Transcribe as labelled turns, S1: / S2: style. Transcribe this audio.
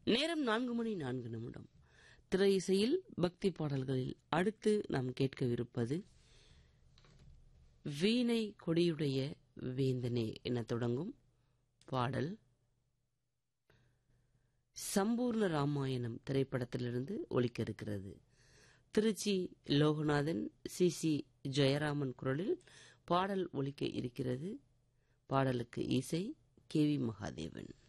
S1: நேரம் 4:04. திரை இசையில் பக்தி பாடல்களில் அடுத்து நாம் கேட்கவிருப்பது வீணை கொடியுடைய வேந்தனே என தொடங்கும் பாடல் சம்பூர்ண ராமாயணம் திரைப்படத்திலிருந்து ஒலிக்க இருக்கிறது. திருச்சி லோகநாதன், சி ஜெயராமன் குரலில் பாடல் ஒலிக்க இருக்கிறது. பாடலுக்கு இசை கே.வி. மகாதேவன்.